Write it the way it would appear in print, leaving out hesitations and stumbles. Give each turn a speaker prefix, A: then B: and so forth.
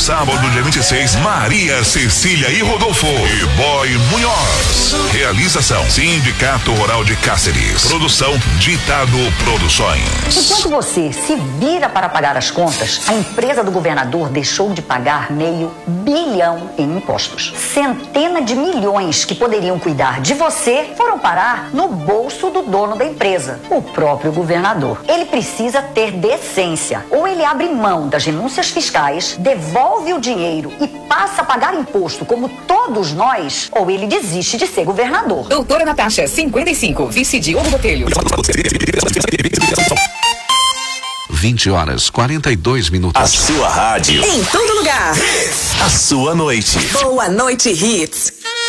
A: sábado, dia 26, Maria Cecília e Rodolfo e Boy Munhoz. Realização Sindicato Rural de Cáceres. Produção Ditado Produções.
B: Enquanto você se vira para pagar as contas, a empresa do governador deixou de pagar R$500 bilhão em impostos. Centenas de milhões que poderiam cuidar de você foram parar no bolso do dono da empresa, o próprio governador. Ele precisa ter decência. Ou ele abre mão das renúncias fiscais, devolve o dinheiro e passa a pagar imposto como todos nós, ou ele desiste de ser governador.
C: Doutora Natasha, 55, vice de Hugo Botelho.
D: 20h42.
E: A sua rádio.
C: Em todo lugar.
E: A sua noite.
C: Boa noite, Hits.